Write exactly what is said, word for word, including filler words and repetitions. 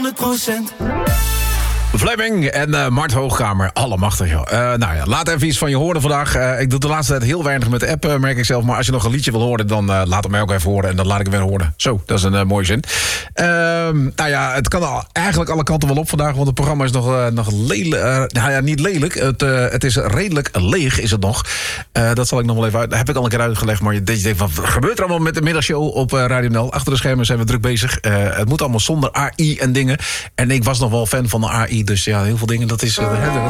honderd procent. Fleming en uh, Mart Hoogkamer, allemachtig joh. Uh, nou ja, laat even iets van je horen vandaag. Uh, ik doe de laatste tijd heel weinig met de app, uh, merk ik zelf. Maar als je nog een liedje wil horen, dan uh, laat het mij ook even horen. En dan laat ik het weer horen. Zo, dat is een uh, mooie zin. Uh, nou ja, het kan al, eigenlijk alle kanten wel op vandaag. Want het programma is nog, uh, nog lelijk. Uh, nou ja, niet lelijk. Het, uh, het is redelijk leeg, is het nog. Uh, dat zal ik nog wel even uit. Dat heb ik al een keer uitgelegd. Maar je denkt, wat gebeurt er allemaal met de middagshow op uh, Radio N L? Achter de schermen zijn we druk bezig. Uh, het moet allemaal zonder A I en dingen. En ik was nog wel fan van de A I. Dus ja, heel veel dingen, dat is... Uh,